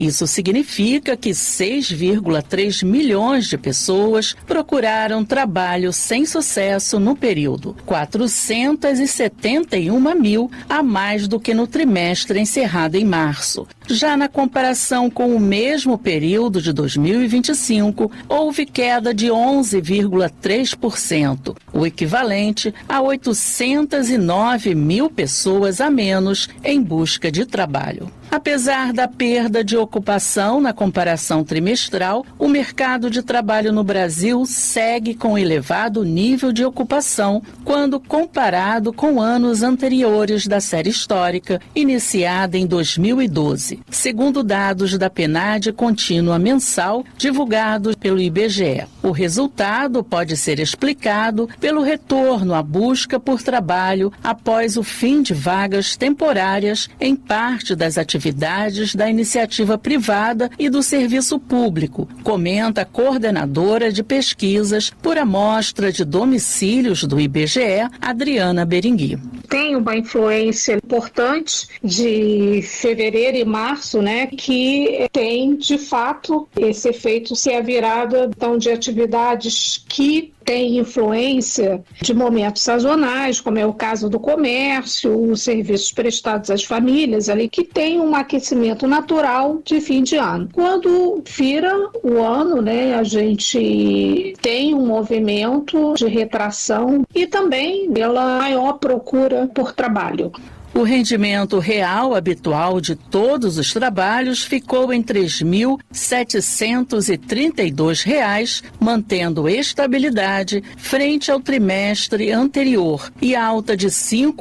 Isso significa que 6,3 milhões de pessoas procuraram trabalho sem sucesso no período, 471 mil a mais do que no trimestre encerrado em março. Já na comparação com o mesmo período de 2025, houve queda de 11,3%, o equivalente a 809 mil pessoas a menos em busca de trabalho. Apesar da perda de ocupação na comparação trimestral, o mercado de trabalho no Brasil segue com elevado nível de ocupação quando comparado com anos anteriores da série histórica, iniciada em 2012, segundo dados da PNAD contínua mensal divulgados pelo IBGE. O resultado pode ser explicado pelo retorno à busca por trabalho após o fim de vagas temporárias em parte das atividades da iniciativa privada e do serviço público, comenta a coordenadora de pesquisas por amostra de domicílios do IBGE, Adriana Berengui. Tem uma influência importante de fevereiro e março, que tem, de fato, esse efeito se a virada então, de atividades que tem influência de momentos sazonais, como é o caso do comércio, os serviços prestados às famílias, ali que tem um aquecimento natural de fim de ano. Quando vira o ano, a gente tem um movimento de retração e também pela maior procura por trabalho. O rendimento real habitual de todos os trabalhos ficou em R$ 3.732, mantendo estabilidade frente ao trimestre anterior e alta de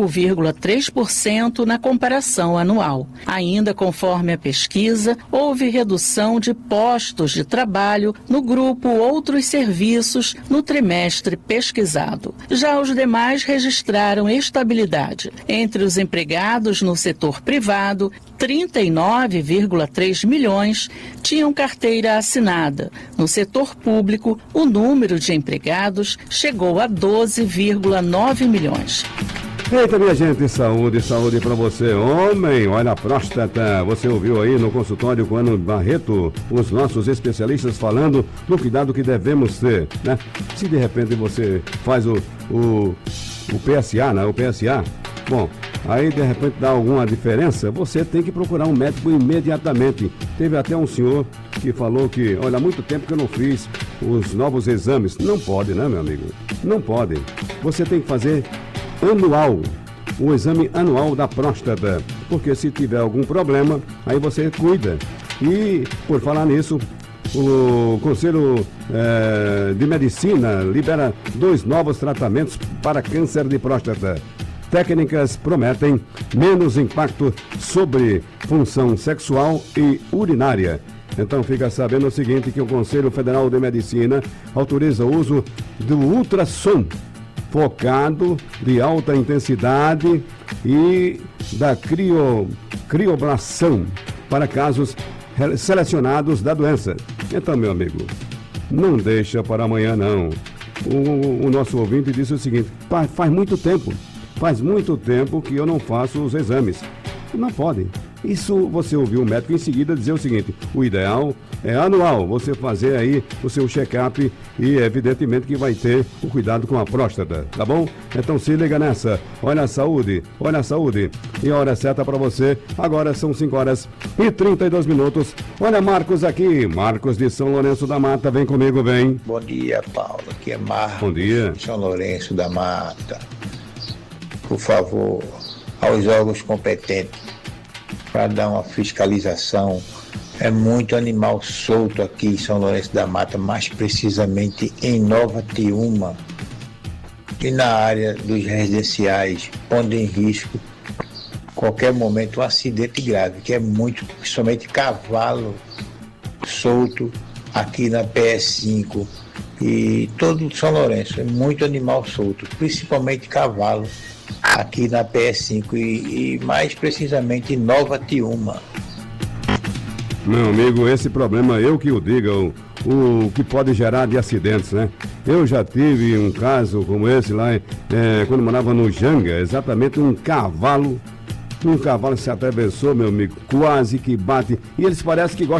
5,3% na comparação anual. Ainda conforme a pesquisa, houve redução de postos de trabalho no grupo Outros Serviços no trimestre pesquisado. Já os demais registraram estabilidade. Entre os empregados no setor privado, 39,3 milhões tinham carteira assinada. No setor público, o número de empregados chegou a 12,9 milhões. Eita, minha gente, saúde para você, homem. Olha a próstata, você ouviu aí no consultório com Ana Barreto, os nossos especialistas falando do cuidado que devemos ter, Se de repente você faz o PSA, o PSA, bom, aí de repente dá alguma diferença, você tem que procurar um médico imediatamente. Teve até um senhor que falou que, olha, há muito tempo que eu não fiz os novos exames. Não pode, meu amigo? Não pode. Você tem que fazer anual, o exame anual da próstata, porque se tiver algum problema, aí você cuida. E, por falar nisso, o Conselho de Medicina libera 2 novos tratamentos para câncer de próstata. Técnicas prometem menos impacto sobre função sexual e urinária. Então fica sabendo o seguinte, que o Conselho Federal de Medicina autoriza o uso do ultrassom focado de alta intensidade e da crioblação para casos selecionados da doença. Então, meu amigo, não deixa para amanhã, não. O nosso ouvinte disse o seguinte, faz muito tempo que eu não faço os exames. Não pode. Isso você ouviu o médico em seguida dizer o seguinte, o ideal é anual, você fazer aí o seu check-up e evidentemente que vai ter o cuidado com a próstata, tá bom? Então se liga nessa, olha a saúde, e a hora certa para você, agora são 5h32. Olha Marcos aqui, Marcos de São Lourenço da Mata, vem comigo, vem. Bom dia, Paulo, aqui é Marcos. Bom dia. De São Lourenço da Mata. Por favor, aos órgãos competentes, para dar uma fiscalização. É muito animal solto aqui em São Lourenço da Mata, mais precisamente em Nova Tiúma e na área dos residenciais, onde em risco qualquer momento um acidente grave, que é muito, principalmente cavalo solto aqui na PS5 e todo São Lourenço, é muito animal solto, principalmente cavalo aqui na PS5 e mais precisamente em Nova Tiúma. Meu amigo, esse problema, eu que o diga, o que pode gerar de acidentes, Eu já tive um caso como esse lá, quando morava no Janga, exatamente um cavalo Um cavalo se atravessou, meu amigo, quase que bate. E eles parecem que gostam